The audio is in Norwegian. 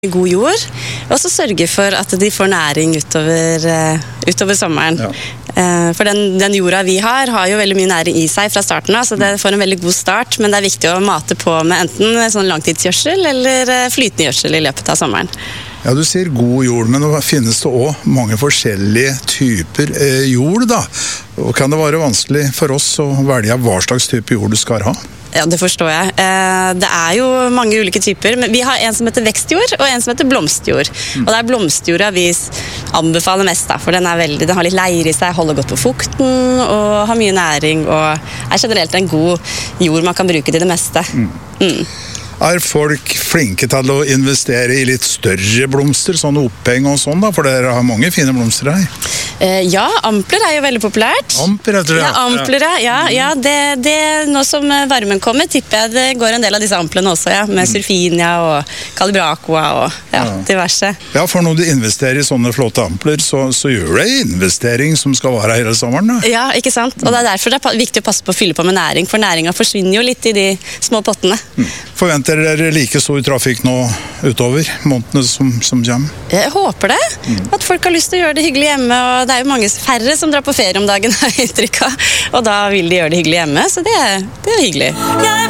god jord, og så sørge for at de får næring utover sommeren. Ja. For den jorda vi har jo veldig mye næring i seg fra starten av, så det får en veldig god start, men det er viktig å mate på med enten sånn langtidsgjødsel eller flytende gjødsel i løpet av sommeren. Ja, du sier god jord, men nå finnes det også mange forskjellige typer jord da. Og kan det være vanskelig for oss å velge hva slags type jord du skal ha? Ja, det forstår jeg. Det er jo mange ulike typer, men vi har en som heter vekstjord og en som heter blomstjord. Og det er blomstjorda vi anbefaler mest, da, for den har litt leir i seg, holder godt på fukten og har mye næring og er generelt en god jord man kan bruke til det meste. Er folk flinke til å investere i litt større blomster, sånne oppheng og sånn da? For dere har mange fine blomster her. Ja, ampler er jo veldig populært. Ampler, heter det. Ja, ampler, ja. Nå som varmen kommer, tipper jeg det går en del av disse amplene også, ja. Med surfinia og calibracoa og diverse. Ja, for når du investerer i sånne flotte ampler, så gjør det en investering som skal vare hele sommeren, da. Ja, ikke sant? Og det er derfor det er viktig å passe på å fylle på med næring, for næringen forsvinner jo litt i de små pottene. Forventer dere like stor trafikk nå utover månedene som kommer? Jeg håper det. At folk har lyst til å gjøre det hyggelig hjemme, og det er jo mange færre som drar på ferie om dagen, har jeg inntrykk av. Og da vil de gjøre det hyggelig hjemme, så det er hyggelig.